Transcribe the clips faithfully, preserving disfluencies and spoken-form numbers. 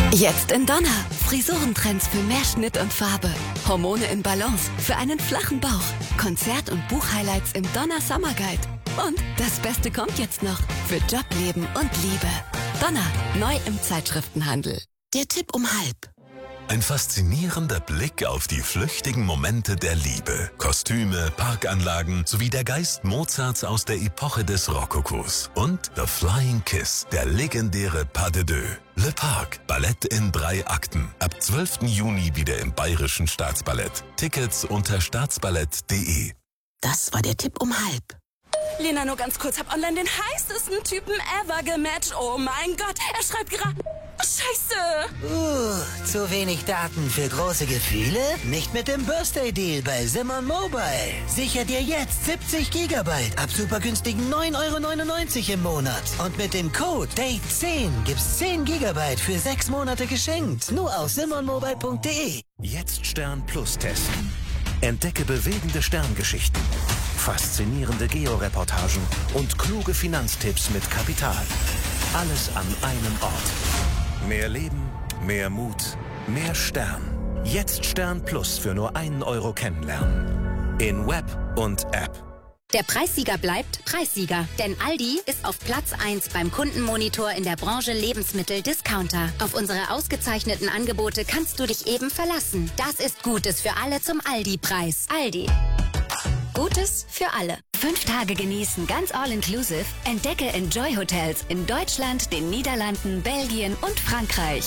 Jetzt in Donner. Frisurentrends für mehr Schnitt und Farbe. Hormone in Balance für einen flachen Bauch. Konzert- und Buchhighlights im Donner Summer Guide. Und das Beste kommt jetzt noch für Job, Leben und Liebe. Donner, neu im Zeitschriftenhandel. Der Tipp um halb. Ein faszinierender Blick auf die flüchtigen Momente der Liebe. Kostüme, Parkanlagen sowie der Geist Mozarts aus der Epoche des Rokokos. Und The Flying Kiss, der legendäre Pas de Deux. Le Parc, Ballett in drei Akten. Ab zwölften Juni wieder im Bayerischen Staatsballett. Tickets unter staatsballett punkt de. Das war der Tipp um halb. Lena, nur ganz kurz, hab online den heißesten Typen ever gematcht. Oh mein Gott, er schreibt gerade... Scheiße! Uh, zu wenig Daten für große Gefühle? Nicht mit dem Birthday Deal bei Simon Mobile. Sicher dir jetzt siebzig Gigabyte ab super günstigen neun Euro neunundneunzig im Monat. Und mit dem Code Date zehn gibt's zehn Gigabyte für sechs Monate geschenkt. Nur auf simon mobile punkt de. Jetzt Stern Plus testen. Entdecke bewegende Sterngeschichten, faszinierende Georeportagen und kluge Finanztipps mit Kapital. Alles an einem Ort. Mehr Leben, mehr Mut, mehr Stern. Jetzt Stern Plus für nur einen Euro kennenlernen. In Web und App. Der Preissieger bleibt Preissieger, denn Aldi ist auf Platz eins beim Kundenmonitor in der Branche Lebensmittel-Discounter. Auf unsere ausgezeichneten Angebote kannst du dich eben verlassen. Das ist Gutes für alle zum Aldi-Preis. Aldi. Gutes für alle. Fünf Tage genießen, ganz all-inclusive. Entdecke Enjoy Hotels in Deutschland, den Niederlanden, Belgien und Frankreich.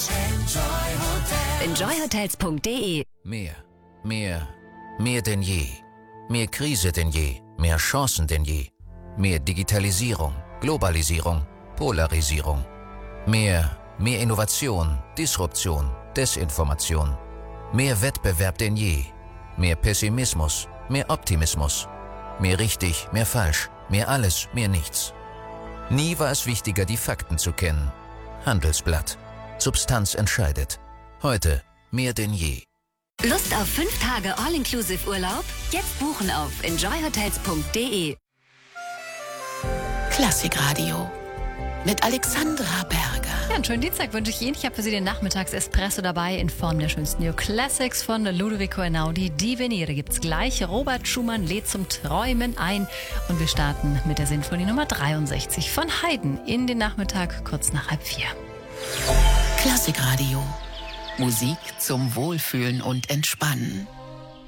enjoy hotels punkt de. Mehr, mehr, mehr denn je. Mehr Krise denn je, mehr Chancen denn je. Mehr Digitalisierung, Globalisierung, Polarisierung. Mehr, mehr Innovation, Disruption, Desinformation. Mehr Wettbewerb denn je. Mehr Pessimismus, mehr Optimismus. Mehr richtig, mehr falsch, mehr alles, mehr nichts. Nie war es wichtiger, die Fakten zu kennen. Handelsblatt. Substanz entscheidet. Heute mehr denn je. Lust auf fünf Tage All-Inclusive-Urlaub? Jetzt buchen auf enjoy hotels punkt de. Klassikradio mit Alexandra Berger. Ja, einen schönen Dienstag wünsche ich Ihnen. Ich habe für Sie den Nachmittags-Espresso dabei in Form der schönsten New Classics von Ludovico Einaudi. Die Venere gibt's gleich. Robert Schumann lädt zum Träumen ein. Und wir starten mit der Sinfonie Nummer dreiundsechzig von Haydn in den Nachmittag kurz nach halb vier. Klassikradio. Musik zum Wohlfühlen und Entspannen.